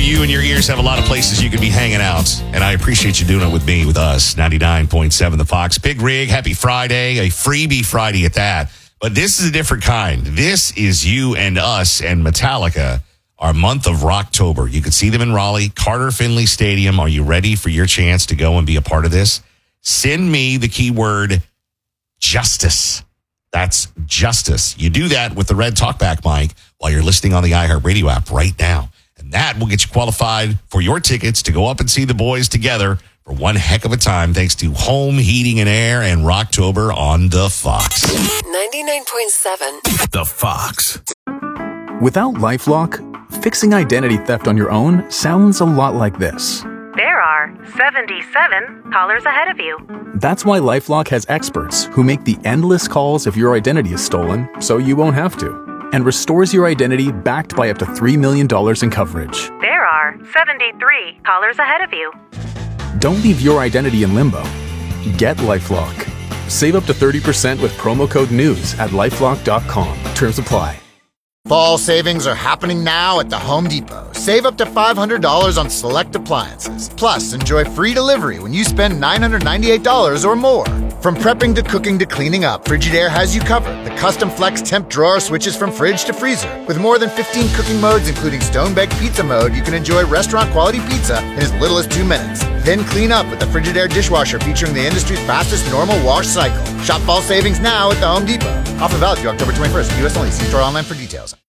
you and your ears have a lot of places you could be hanging out. And I appreciate you doing it with me, with us. 99.7 The Fox. Big Rig, happy Friday. A freebie Friday at that. But this is a different kind. This is you and us and Metallica, our month of Rocktober. You can see them in Raleigh, Carter Finley Stadium. Are you ready for your chance to go and be a part of this? Send me the keyword justice. That's justice. You do that with the red talkback mic while you're listening on the iHeartRadio app right now. And that will get you qualified for your tickets to go up and see the boys together for one heck of a time, thanks to Home Heating and Air and Rocktober on The Fox. 99.7 The Fox. Without LifeLock, fixing identity theft on your own sounds a lot like this. There are 77 callers ahead of you. That's why LifeLock has experts who make the endless calls if your identity is stolen, so you won't have to, and restores your identity backed by up to $3 million in coverage. There are 73 callers ahead of you. Don't leave your identity in limbo. Get LifeLock. Save up to 30% with promo code NEWS at LifeLock.com. Terms apply. Fall savings are happening now at the Home Depot. Save up to $500 on select appliances. Plus, enjoy free delivery when you spend $998 or more. From prepping to cooking to cleaning up, Frigidaire has you covered. The custom flex temp drawer switches from fridge to freezer. With more than 15 cooking modes, including stone-baked pizza mode, you can enjoy restaurant-quality pizza in as little as 2 minutes. Then clean up with the Frigidaire dishwasher featuring the industry's fastest normal wash cycle. Shop fall savings now at the Home Depot. Offer valid through October 21st. U.S. only. See store online for details.